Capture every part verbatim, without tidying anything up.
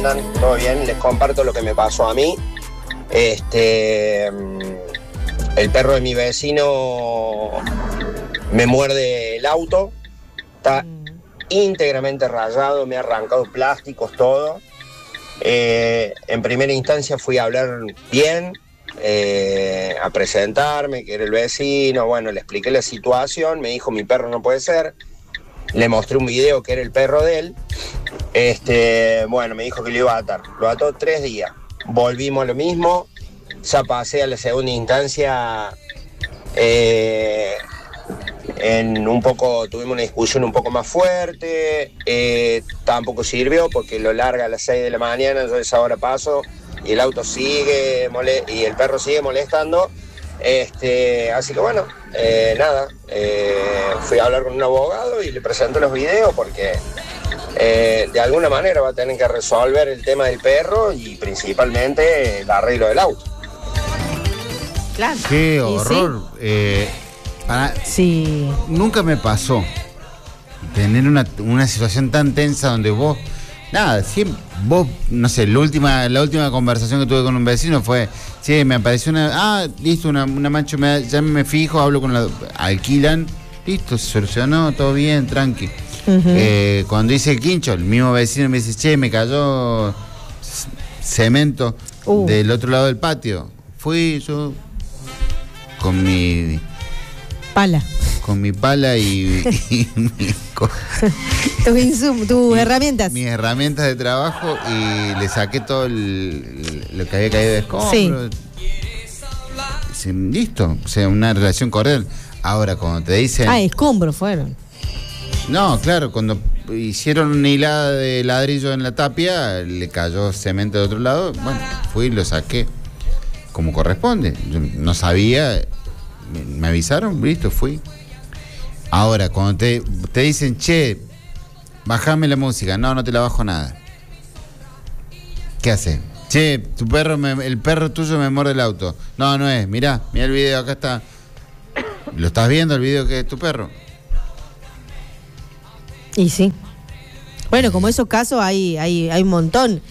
Todo bien, les comparto lo que me pasó a mí. Este, el perro de mi vecino me muerde el auto, está íntegramente rayado, me ha arrancado plásticos, todo. Eh, en primera instancia fui a hablar bien, eh, a presentarme, que era el vecino, bueno, le expliqué la situación, me dijo mi perro no puede ser, le mostré un video que era el perro de él, este, bueno, me dijo que lo iba a atar, lo ató tres días, volvimos a lo mismo, ya pasé a la segunda instancia, eh, en un poco, tuvimos una discusión un poco más fuerte, eh, tampoco sirvió porque lo larga a las seis de la mañana, yo a esa hora paso y el auto sigue mole- y el perro sigue molestando, este, así que bueno, eh, nada, eh, fui a hablar con un abogado y le presenté los videos porque eh, de alguna manera va a tener que resolver el tema del perro y principalmente el arreglo del auto. Claro. Qué horror. Sí. Eh, para, sí. Nunca me pasó tener una, una situación tan tensa donde vos, nada, siempre, vos, no sé, la última, la última conversación que tuve con un vecino fue, sí, me apareció una, ah, listo, una, una mancha, me, ya me fijo, hablo con la, alquilan, listo, se solucionó, todo bien, tranqui. Uh-huh. Eh, cuando hice el quincho, el mismo vecino me dice, che, me cayó cemento uh. del otro lado del patio. Fui yo con mi pala. Con mi pala y, y mi, con, tus insum, tus herramientas. Mis herramientas de trabajo y le saqué todo el, lo que había caído de escombro. Sí. Listo, o sea, una relación cordial. Ahora, cuando te dicen... Ah, escombros fueron. No, claro, cuando hicieron una hilada de ladrillo en la tapia, le cayó cemento de otro lado, bueno, fui y lo saqué como corresponde. Yo no sabía, me, me avisaron, listo, fui. Ahora, cuando te, te dicen, che, bajame la música, no, no te la bajo nada. ¿Qué haces? Che, tu perro me, el perro tuyo me muerde el auto. No, no es, mirá, mirá el video, acá está. ¿Lo estás viendo el video que es tu perro? Y sí. Bueno, como esos casos hay, hay, hay un montón.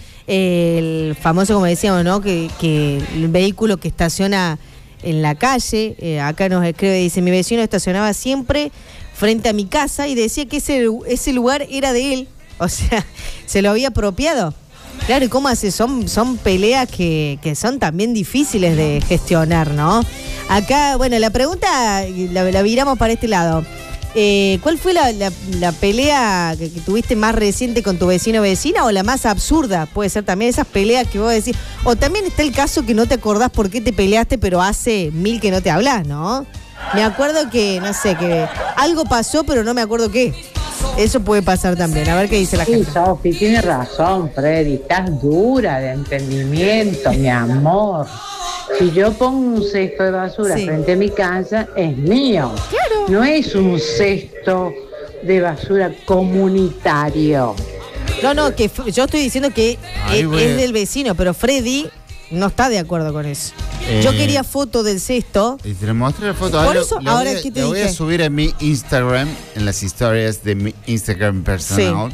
El famoso, como decíamos, ¿no? Que, que el vehículo que estaciona en la calle, eh, acá nos escribe, dice, mi vecino estacionaba siempre frente a mi casa y decía que ese, ese lugar era de él. O sea, se lo había apropiado. Claro, ¿y cómo hace? Son, son peleas que, que son también difíciles de gestionar, ¿no? Acá, bueno, la pregunta la, la viramos para este lado. Eh, ¿Cuál fue la, la, la pelea que, que tuviste más reciente con tu vecino o vecina o la más absurda? Puede ser también esas peleas que vos decís. O también está el caso que no te acordás por qué te peleaste, pero hace mil que no te hablas, ¿no? Me acuerdo que, no sé, que algo pasó, pero no me acuerdo qué. Eso puede pasar también. A ver qué dice la sí, gente. Sí, Sofi, tienes razón, Freddy. Estás dura de entendimiento, mi amor. Si yo pongo un cesto de basura sí. frente a mi casa, es mío. Claro. No es un cesto de basura comunitario. No, no, que yo estoy diciendo que Ay, es, bueno. es del vecino, pero Freddy no está de acuerdo con eso. Eh, yo quería foto del cesto. Y te mostré la foto. Por ahora, eso, la ahora voy a, ¿qué te la dije? voy a subir a mi Instagram, en las historias de mi Instagram personal. Sí.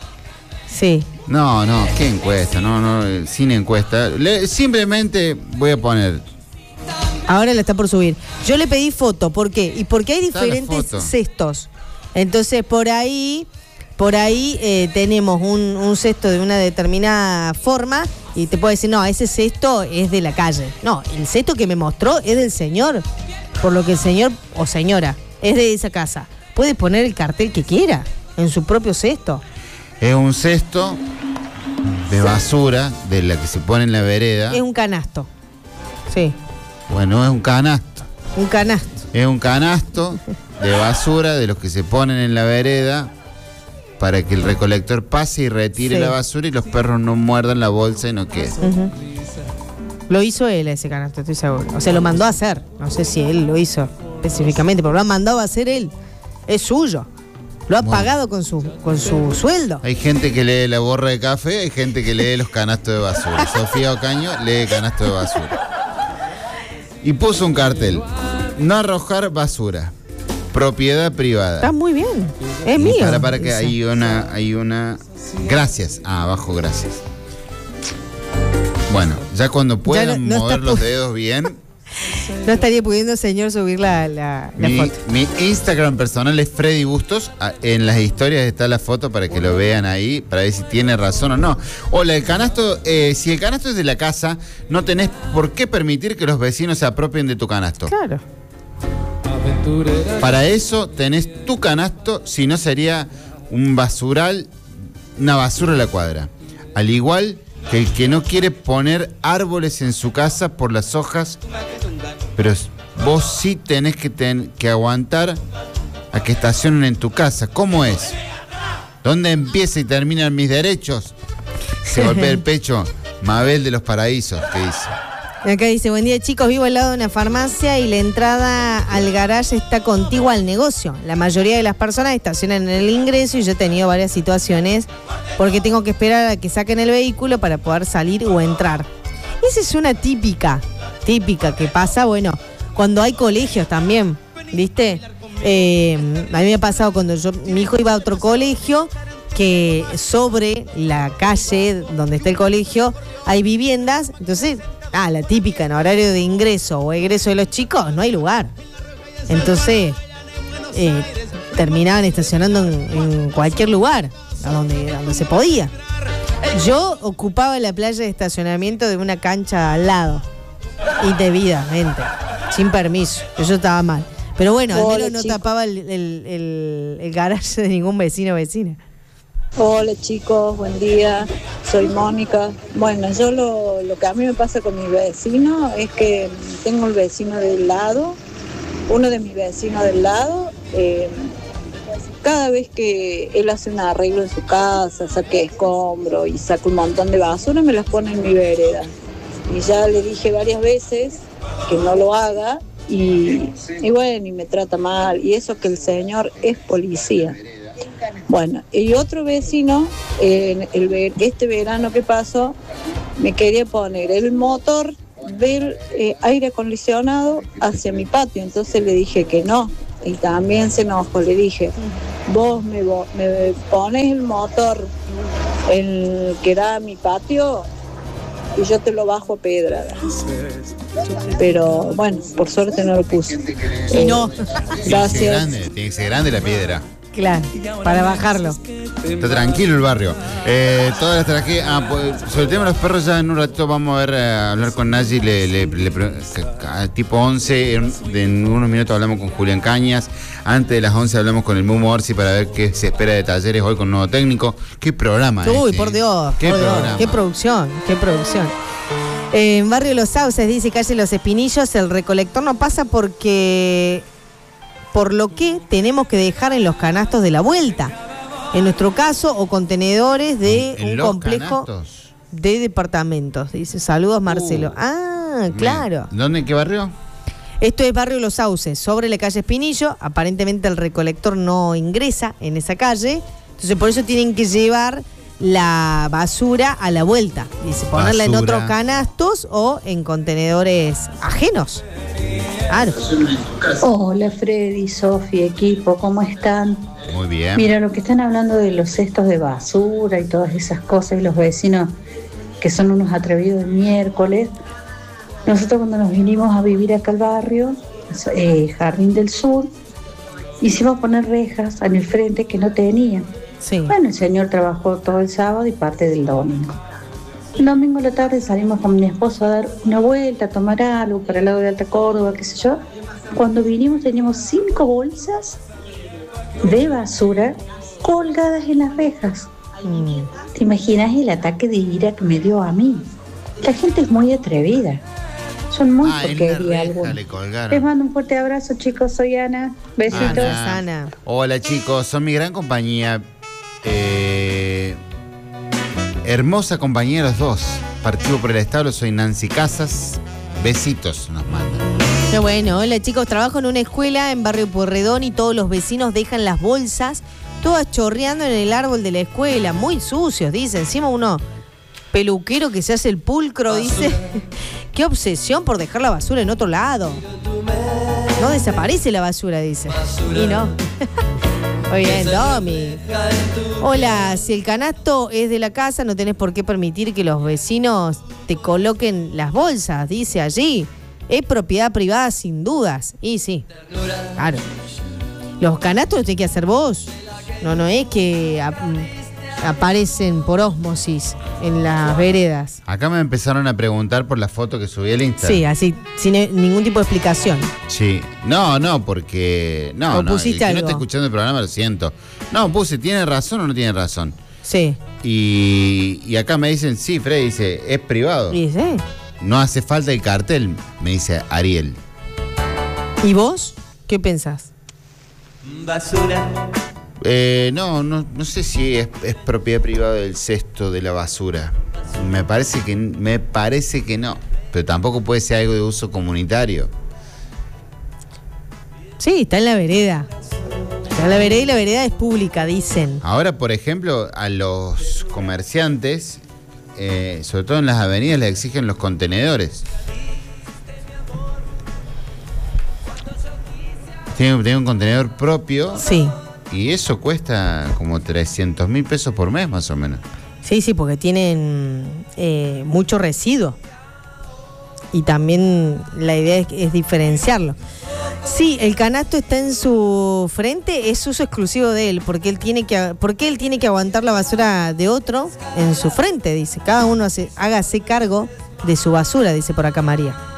Sí. No, no, ¿qué encuesta? No, no, sin encuesta. Le, simplemente voy a poner. Ahora la está por subir. Yo le pedí foto, ¿por qué? Y porque hay diferentes cestos. Entonces, por ahí, por ahí eh, tenemos un, un cesto de una determinada forma y te puedo decir, no, ese cesto es de la calle. No, el cesto que me mostró es del señor. Por lo que el señor o señora es de esa casa. Puede poner el cartel que quiera en su propio cesto. Es un cesto de basura de la que se pone en la vereda. Es un canasto. Sí. Bueno, es un canasto. Un canasto. Es un canasto de basura de los que se ponen en la vereda para que el recolector pase y retire sí. la basura y los perros no muerdan la bolsa y no queden. Uh-huh. Lo hizo él ese canasto, estoy seguro. O sea, lo mandó a hacer. No sé si él lo hizo específicamente, pero lo ha mandado a hacer él. Es suyo. Lo ha bueno. pagado con su, con su sueldo. Hay gente que lee la borra de café, hay gente que lee los canastos de basura. Sofía Ocaño lee canastos de basura. Y puso un cartel: no arrojar basura, propiedad privada. Está muy bien, es y mío. Para, para que hay una, hay una. Gracias. Ah, abajo, gracias. Bueno, ya cuando puedan Ya no- no mover está los pu- dedos bien. No estaría pudiendo, señor, subir la, la, la Mi, foto. mi Instagram personal es Freddy Bustos. Ah, En las historias está la foto para que lo vean ahí, para ver si tiene razón o no. Hola, el canasto, eh, si el canasto es de la casa, no tenés por qué permitir que los vecinos se apropien de tu canasto. Claro. Para eso tenés tu canasto, si no sería un basural, una basura a la cuadra. Al igual que el que no quiere poner árboles en su casa por las hojas, pero vos sí tenés que, ten, que aguantar a que estacionen en tu casa. ¿Cómo es? ¿Dónde empieza y terminan mis derechos? Se golpea el pecho Mabel de los Paraísos, que dice. Acá dice, buen día chicos, vivo al lado de una farmacia y la entrada al garaje está contigua al negocio. La mayoría de las personas estacionan en el ingreso y yo he tenido varias situaciones porque tengo que esperar a que saquen el vehículo para poder salir o entrar. Esa es una típica, típica que pasa, bueno, cuando hay colegios también, ¿viste? Eh, a mí me ha pasado cuando yo, mi hijo iba a otro colegio, que sobre la calle donde está el colegio hay viviendas, entonces... Ah, la típica, en horario de ingreso o egreso de los chicos, no hay lugar. Entonces, eh, terminaban estacionando en, en cualquier lugar, a donde, a donde se podía. Yo ocupaba la playa de estacionamiento de una cancha al lado, indebidamente, sin permiso, yo estaba mal. Pero bueno, al menos no tapaba el, el, el, el garaje de ningún vecino o vecina. Hola chicos, buen día, soy Mónica. Bueno, yo lo, lo que a mí me pasa con mi vecino es que tengo el vecino del lado, uno de mis vecinos del lado, eh, cada vez que él hace un arreglo en su casa, saca escombro y saca un montón de basura, me las pone en mi vereda. Y ya le dije varias veces que no lo haga y, y bueno, y me trata mal. Y eso que el señor es policía. Bueno, y otro vecino, eh, el, este verano que pasó, me quería poner el motor del eh, aire acondicionado hacia mi patio, entonces le dije que no, y también se enojó, le dije, vos me, me pones el motor el que da a mi patio y yo te lo bajo a pedrada. Pero bueno, por suerte no lo puse. Y no. Gracias. Tiene que ser grande, tiene que ser grande la piedra. Claro, para bajarlo. Está tranquilo el barrio. Eh, todas las tragedias. Ah, pues, sobre el tema de los perros, ya en un ratito vamos a ver, a hablar con Nayi. Le, le, le, le, a tipo once, en, en unos minutos hablamos con Julián Cañas. Antes de las once hablamos con el Mumo Orsi para ver qué se espera de Talleres hoy con un nuevo técnico. ¿Qué programa? Uy, este, por Dios. ¿Qué por Dios, programa? qué producción, qué producción. Eh, en Barrio Los Sauces, dice calle Los Espinillos, el recolector no pasa porque... por lo que tenemos que dejar en los canastos de la vuelta. En nuestro caso, o contenedores de ¿En un los complejo canastos? de departamentos. Dice, saludos Marcelo. Uh, ah, claro. ¿Dónde? ¿En qué barrio? Esto es Barrio Los Sauces, sobre la calle Espinillo. Aparentemente el recolector no ingresa en esa calle. Entonces por eso tienen que llevar la basura a la vuelta. Dice, ponerla en Basura. otros canastos o en contenedores ajenos. Claro. Hola Freddy, Sofi, equipo, ¿cómo están? Muy bien. Mira, lo que están hablando de los cestos de basura y todas esas cosas y los vecinos que son unos atrevidos de miércoles. Nosotros cuando nos vinimos a vivir acá al barrio, eh, Jardín del Sur, hicimos poner rejas en el frente que no tenían. Sí. Bueno, el señor trabajó todo el sábado y parte del domingo. El domingo a la tarde salimos con mi esposo a dar una vuelta, a tomar algo para el lado de Alta Córdoba, qué sé yo. Cuando vinimos teníamos cinco bolsas de basura colgadas en las rejas. Mm. ¿Te imaginas el ataque de ira que me dio a mí? La gente es muy atrevida. Son muy Ah, en la porquería reja algunos. le colgaron. Les mando un fuerte abrazo, chicos. Soy Ana. Besitos. Ana. Ana. Hola chicos, son mi gran compañía. Eh, hermosa compañía los dos. Partido por el establo, soy Nancy Casas. Besitos nos mandan. Qué bueno. Hola chicos, trabajo en una escuela en Barrio Pueyrredón y todos los vecinos dejan las bolsas todas chorreando en el árbol de la escuela. Muy sucios, dice. Encima uno peluquero que se hace el pulcro, dice. Qué obsesión por dejar la basura en otro lado. No desaparece la basura, dice. Y no. Muy bien, Domi. Hola, si el canasto es de la casa, no tenés por qué permitir que los vecinos te coloquen las bolsas, dice allí. Es propiedad privada sin dudas. Y sí, claro. Los canastos los tenés que hacer vos. No, no es que ap aparecen por ósmosis en las veredas. Acá me empezaron a preguntar por la foto que subí al Instagram. Sí, así, sin ningún tipo de explicación. Sí. No, no, porque... No, ¿O no, pusiste el que algo? no está escuchando el programa lo siento. No, puse, ¿tiene razón o no tiene razón? Sí. Y, y acá me dicen, sí, Freddy, dice, es privado. ¿Y sí? No hace falta el cartel, me dice Ariel. ¿Y vos? ¿Qué pensás? Basura. Eh, no, no, no sé si es, es propiedad privada del cesto de la basura. Me parece que me parece que no. Pero tampoco puede ser algo de uso comunitario. Sí, está en la vereda. Está en la vereda y la vereda es pública, dicen. Ahora, por ejemplo, a los comerciantes, eh, sobre todo en las avenidas, les exigen los contenedores. Tiene, tiene un contenedor propio. Sí. Y eso cuesta como trescientos mil pesos por mes, más o menos. Sí, sí, porque tienen eh, mucho residuo. Y también la idea es, es diferenciarlo. Sí, el canasto está en su frente, es uso exclusivo de él, porque él tiene que, porque él tiene que aguantar la basura de otro en su frente, dice. Cada uno hace, hágase cargo de su basura, dice por acá María.